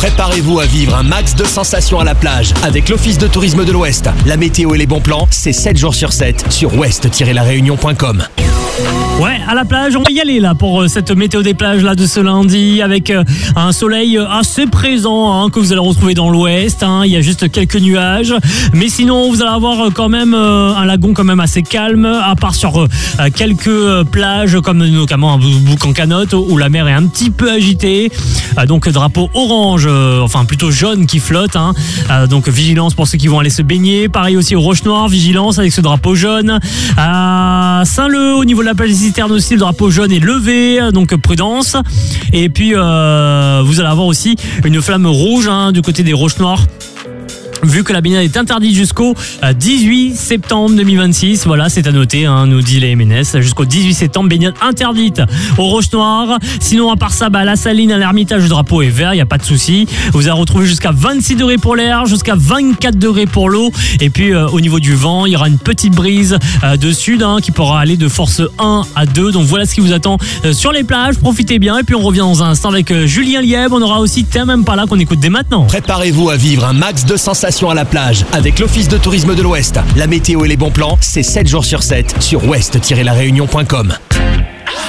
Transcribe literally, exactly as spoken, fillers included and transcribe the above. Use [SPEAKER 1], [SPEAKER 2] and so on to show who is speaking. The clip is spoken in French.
[SPEAKER 1] Préparez-vous à vivre un max de sensations à la plage avec l'Office de tourisme de l'Ouest. La météo et les bons plans, c'est sept jours sur sept sur ouest tiret la réunion point com.
[SPEAKER 2] Ouais, à la plage, on va y aller là pour euh, cette météo des plages là de ce lundi avec euh, un soleil assez présent hein, que vous allez retrouver dans l'ouest. Hein, il y a juste quelques nuages, mais sinon vous allez avoir quand même euh, un lagon quand même assez calme, à part sur euh, quelques euh, plages comme notamment un Bouc-en-Canotte où la mer est un petit peu agitée. Euh, donc drapeau orange, euh, enfin plutôt jaune qui flotte. Hein, euh, donc vigilance pour ceux qui vont aller se baigner. Pareil aussi aux Roches-Noires, vigilance avec ce drapeau jaune. À Saint-Leu, au niveau de la plage des Citernes aussi, le drapeau jaune est levé, donc prudence. Et puis euh, vous allez avoir aussi une flamme rouge hein, du côté des Roches-Noires, vu que la baignade est interdite jusqu'au dix-huit septembre deux mille vingt-six. Voilà, c'est à noter, hein, nous dit les M N S. Jusqu'au dix-huit septembre, baignade interdite aux Roches-Noires. Sinon, à part ça, bah, à la Saline, à l'Ermitage, le drapeau est vert, il n'y a pas de souci. Vous allez retrouver jusqu'à vingt-six degrés pour l'air, jusqu'à vingt-quatre degrés pour l'eau. Et puis, euh, au niveau du vent, il y aura une petite brise euh, de sud hein, qui pourra aller de force un à deux. Donc voilà ce qui vous attend euh, sur les plages. Profitez bien. Et puis, on revient dans un instant avec euh, Julien Lieb. On aura aussi T'es même pas là qu'on écoute dès maintenant.
[SPEAKER 1] Préparez-vous à vivre un max de sensations à la plage avec l'Office de tourisme de l'Ouest. La météo et les bons plans, c'est sept jours sur sept sur ouest tiret la réunion point com.